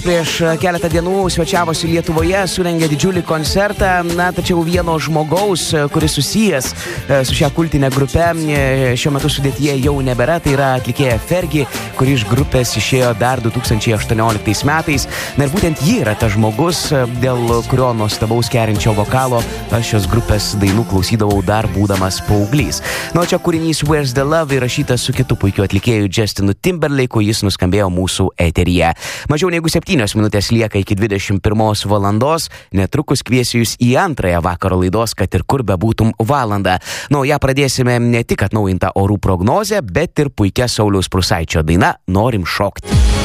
Prieš keletą dienų svečiavosi Lietuvoje, surengė didžiulį koncertą, tačiau vieno žmogaus, kuris susijęs su šią kultinę grupę, šiuo metu sudėtyje jau nebėra, tai yra atlikėja Fergie, kuri iš grupės išėjo dar 2018 metais. Na ir būtent ji yra tas žmogus, dėl kurio nuostabaus kerinčio vokalo aš šios grupės dainų klausydavau dar būdamas paauglys. Na, o čia kūrinys Where's the Love įrašytas su kitu puikiu atlikėju Justinu Timberlake'u, jis nuskambėjo mūsų eteryje. Mažiau negu 7 minutės lieka iki 21 valandos, netrukus kviesiu jūs į antrąją vakaro laidos, kad ir kur bebūtum valandą. Na, ją pradėsime ne tik atnaujintą orų prognozę, bet ir puikia Sauliaus Prūsaičio daina Norim šokti.